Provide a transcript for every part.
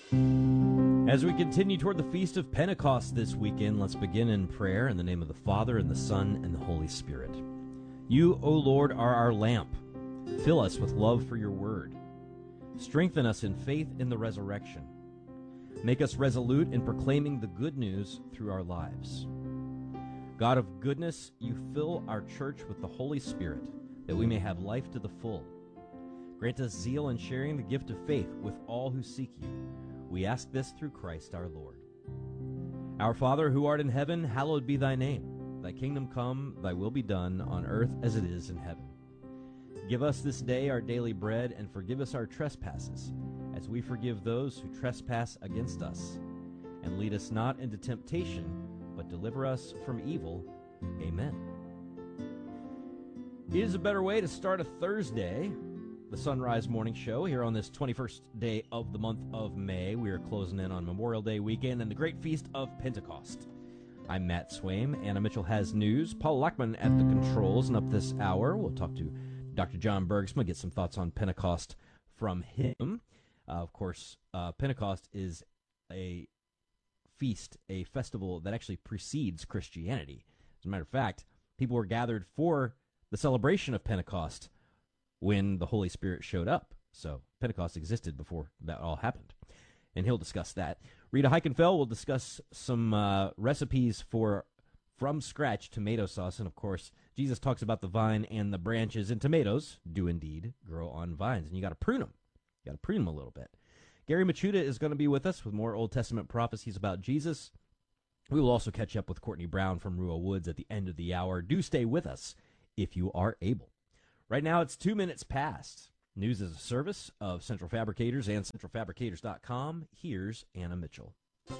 As we continue toward the Feast of Pentecost this weekend, let's begin in prayer in the name of the Father, and the Son, and the Holy Spirit. You, O Lord, are our lamp. Fill us with love for your word. Strengthen us in faith in the resurrection. Make us resolute in proclaiming the good news through our lives. God of goodness, you fill our church with the Holy Spirit, that we may have life to the full. Grant us zeal in sharing the gift of faith with all who seek you. We ask this through Christ our Lord. Our Father, who art in heaven, hallowed be thy name. Thy kingdom come, thy will be done, on earth as it is in heaven. Give us this day our daily bread, and forgive us our trespasses, as we forgive those who trespass against us. And lead us not into temptation, but deliver us from evil. Amen. It is a better way to start a Thursday, the Sunrise Morning Show, here on this 21st day of the month of May. We are closing in on Memorial Day weekend and the great feast of Pentecost. I'm Matt Swaim. Anna Mitchell has news. Paul Lackman at the controls, and up this hour, we'll talk to Dr. John Bergsma, get some thoughts on Pentecost from him. Of course, Pentecost is a feast, a festival that actually precedes Christianity. As a matter of fact, people were gathered for the celebration of Pentecost when the Holy Spirit showed up. So Pentecost existed before that all happened. And he'll discuss that. Rita Heikenfeld will discuss some recipes for from-scratch tomato sauce. And, of course, Jesus talks about the vine and the branches, and tomatoes do indeed grow on vines. And you got to prune them. You got to prune them a little bit. Gary Machuda is going to be with us with more Old Testament prophecies about Jesus. We will also catch up with Courtney Brown from Ruo Woods at the end of the hour. Do stay with us if you are able. Right now, it's 2 minutes past. News is a service of Central Fabricators and centralfabricators.com. Here's Anna Mitchell.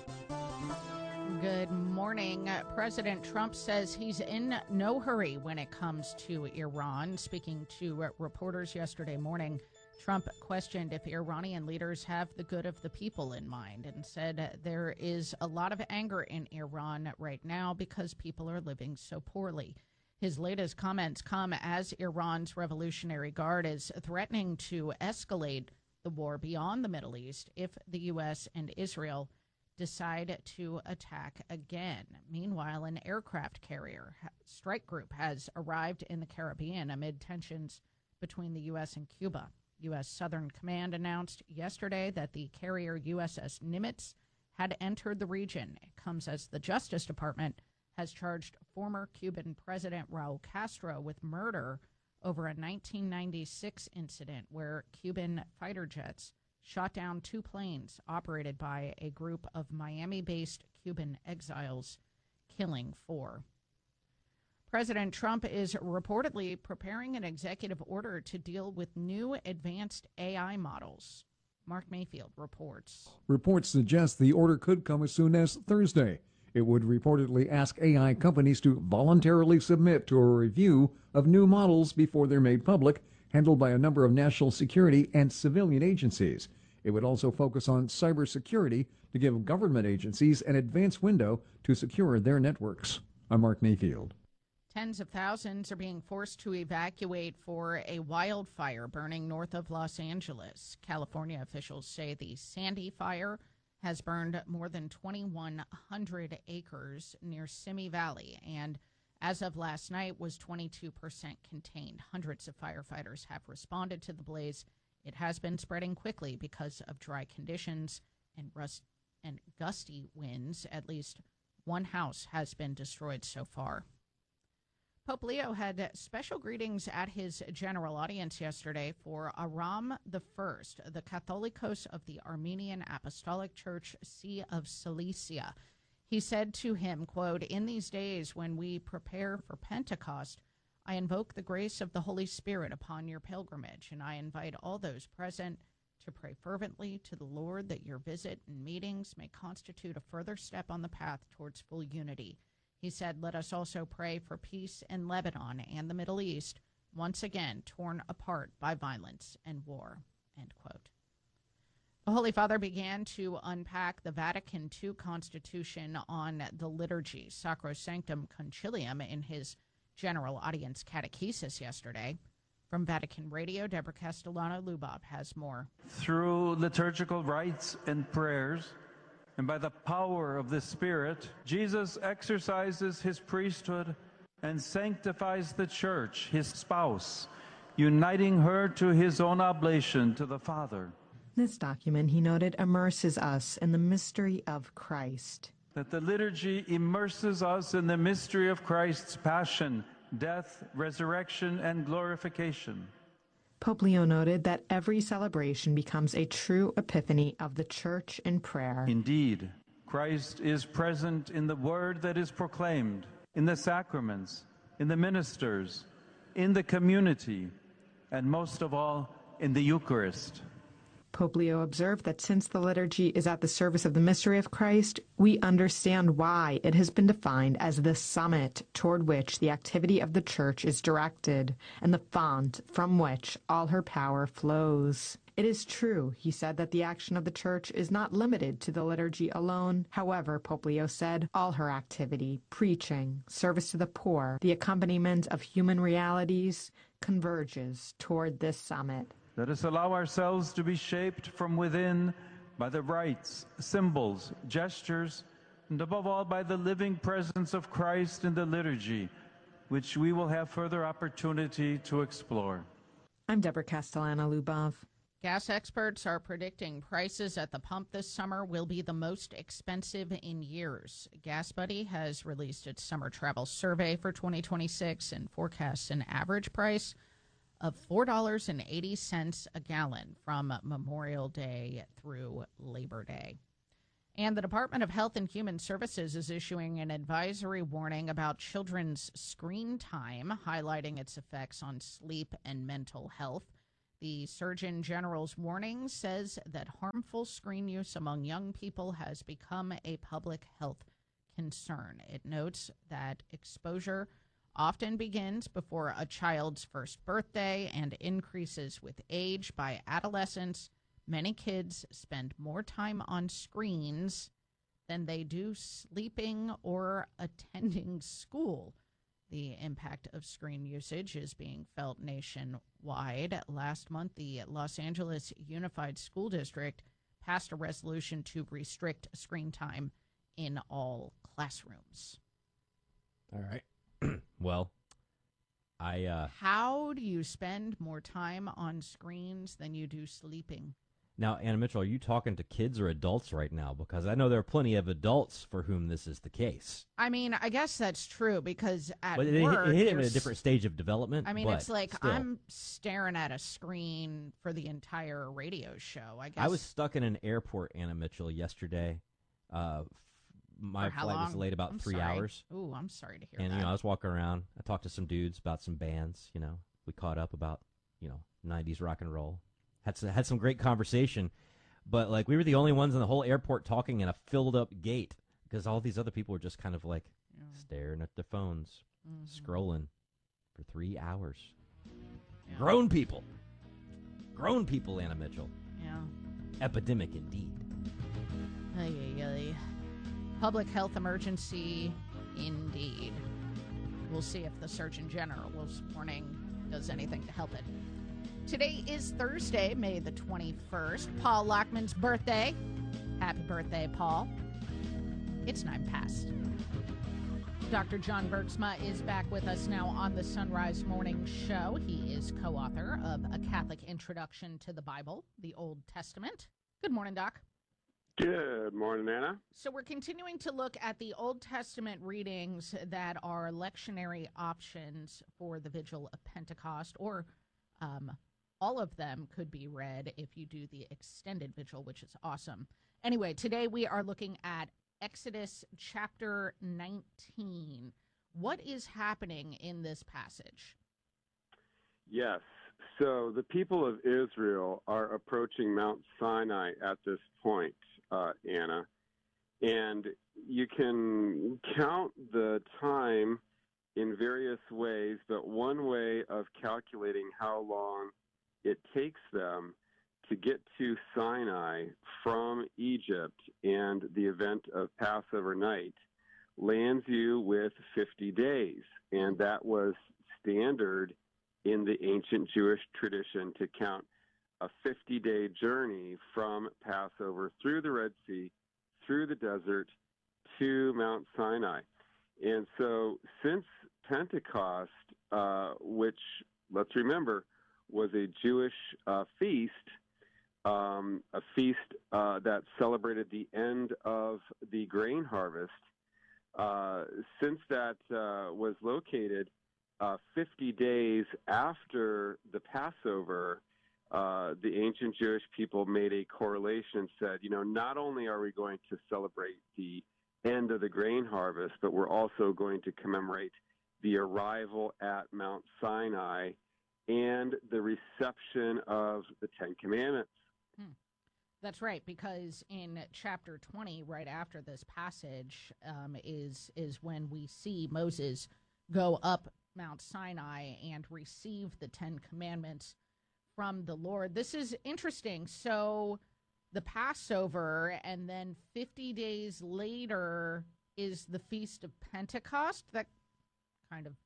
Good morning. President Trump says he's in no hurry when it comes to Iran. Speaking to reporters yesterday morning, Trump questioned if Iranian leaders have the good of the people in mind and said there is a lot of anger in Iran right now because people are living so poorly. His latest comments come as Iran's Revolutionary Guard is threatening to escalate the war beyond the Middle East if the U.S. and Israel decide to attack again. Meanwhile, an aircraft carrier strike group has arrived in the Caribbean amid tensions between the U.S. and Cuba. U.S. Southern Command announced yesterday that the carrier USS Nimitz had entered the region. It comes as the Justice Department has charged former Cuban President Raul Castro with murder over a 1996 incident where Cuban fighter jets shot down 2 planes operated by a group of Miami-based Cuban exiles, killing 4. President Trump is reportedly preparing an executive order to deal with new advanced AI models. Mark Mayfield reports. Reports suggest the order could come as soon as Thursday. It would reportedly ask AI companies to voluntarily submit to a review of new models before they're made public, handled by a number of national security and civilian agencies. It would also focus on cybersecurity to give government agencies an advance window to secure their networks. I'm Mark Mayfield. Tens of thousands are being forced to evacuate for a wildfire burning north of Los Angeles. California officials say the Sandy Fire has burned more than 2,100 acres near Simi Valley, and as of last night was 22% contained. Hundreds of firefighters have responded to the blaze. It has been spreading quickly because of dry conditions and gusty winds. At least one house has been destroyed so far. Pope Leo had special greetings at his general audience yesterday for Aram I, the Catholicos of the Armenian Apostolic Church, See of Cilicia. He said to him, quote, "In these days when we prepare for Pentecost, I invoke the grace of the Holy Spirit upon your pilgrimage, and I invite all those present to pray fervently to the Lord that your visit and meetings may constitute a further step on the path towards full unity." He said, "Let us also pray for peace in Lebanon and the Middle East, once again torn apart by violence and war," end quote. The Holy Father began to unpack the Vatican II Constitution on the liturgy, Sacrosanctum Concilium, in his general audience catechesis yesterday. From Vatican Radio, Deborah Castellano-Lubov has more. Through liturgical rites and prayers, and by the power of the Spirit, Jesus exercises his priesthood and sanctifies the church, his spouse, uniting her to his own oblation to the Father. This document, he noted, immerses us in the mystery of Christ. That the liturgy immerses us in the mystery of Christ's passion, death, resurrection, and glorification. Pope Leo noted that every celebration becomes a true epiphany of the Church in prayer. Indeed, Christ is present in the word that is proclaimed, in the sacraments, in the ministers, in the community, and most of all, in the Eucharist. Pope Leo observed that since the liturgy is at the service of the mystery of Christ, we understand why it has been defined as the summit toward which the activity of the Church is directed and the font from which all her power flows. It is true, he said, that the action of the Church is not limited to the liturgy alone. However, Pope Leo said, all her activity, preaching, service to the poor, the accompaniment of human realities, converges toward this summit. Let us allow ourselves to be shaped from within by the rites, symbols, gestures, and above all by the living presence of Christ in the liturgy, which we will have further opportunity to explore. I'm Deborah Castellano-Lubov. Gas experts are predicting prices at the pump this summer will be the most expensive in years. GasBuddy has released its summer travel survey for 2026 and forecasts an average price of $4.80 a gallon from Memorial Day through Labor Day. And the Department of Health and Human Services is issuing an advisory warning about children's screen time, highlighting its effects on sleep and mental health. The Surgeon General's warning says that harmful screen use among young people has become a public health concern. It notes that exposure often begins before a child's first birthday and increases with age. By adolescence, many kids spend more time on screens than they do sleeping or attending school. The impact of screen usage is being felt nationwide. Last month, the Los Angeles Unified School District passed a resolution to restrict screen time in all classrooms. All right. Well, How do you spend more time on screens than you do sleeping? Now, Anna Mitchell, are you talking to kids or adults right now? Because I know there are plenty of adults for whom this is the case. I mean, I guess that's true because at But work, it hit him at a different stage of development. I mean, but it's like still. I'm staring at a screen for the entire radio show. I guess I was stuck in an airport, Anna Mitchell, yesterday. My For how flight was long? delayed about I'm 3 sorry. hours. Ooh, I'm sorry to hear And, that. I was walking around. I talked to some dudes about some bands, We caught up about, 90s rock and roll. Had some great conversation. But, we were the only ones in the whole airport talking in a filled-up gate because all these other people were just kind of, staring at their phones, scrolling for 3 hours. Yeah. Grown people, Anna Mitchell. Yeah. Epidemic indeed. Ay, ay, ay. Public health emergency indeed. We'll see if the Surgeon General's warning does anything to help it. Today is Thursday, May the 21st, Paul Lockman's birthday. Happy birthday, Paul. It's 9 past. Dr. John Bergsma is back with us now on the Sunrise Morning Show. He is co-author of A Catholic Introduction to the Bible, the Old Testament. Good morning, Doc. Good morning, Anna. So we're continuing to look at the Old Testament readings that are lectionary options for the Vigil of Pentecost, or all of them could be read if you do the extended vigil, which is awesome. Anyway, today we are looking at Exodus chapter 19. What is happening in this passage? Yes. So the people of Israel are approaching Mount Sinai at this point, Anna. And you can count the time in various ways, but one way of calculating how long it takes them to get to Sinai from Egypt and the event of Passover night lands you with 50 days. And that was standard in the ancient Jewish tradition to count a 50-day journey from Passover through the Red Sea, through the desert, to Mount Sinai. And so since Pentecost, which, let's remember, was a Jewish feast, a feast that celebrated the end of the grain harvest, since that was located 50 days after the Passover, the ancient Jewish people made a correlation and said, not only are we going to celebrate the end of the grain harvest, but we're also going to commemorate the arrival at Mount Sinai and the reception of the Ten Commandments. That's right, because in chapter 20, right after this passage, is when we see Moses go up Mount Sinai and receive the Ten Commandments from the Lord. This is interesting. So the Passover, and then 50 days later is the Feast of Pentecost. That kind of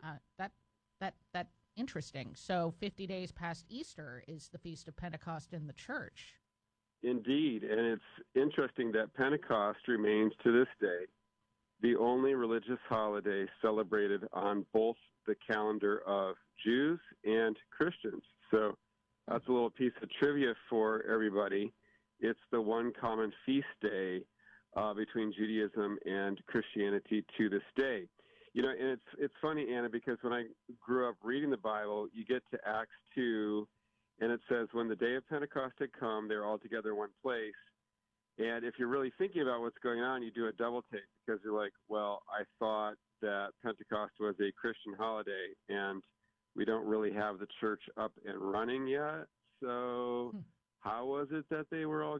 that interesting. So 50 days past Easter is the Feast of Pentecost in the church. Indeed, and it's interesting that Pentecost remains to this day the only religious holiday celebrated on both the calendar of Jews and Christians. So that's a little piece of trivia for everybody. It's the one common feast day between Judaism and Christianity to this day. And it's funny, Anna, because when I grew up reading the Bible, you get to Acts 2, and it says, when the day of Pentecost had come, they were all together in one place. And if you're really thinking about what's going on, you do a double take, because you're like, well, I thought that Pentecost was a Christian holiday, and we don't really have the church up and running yet. So how was it that they were all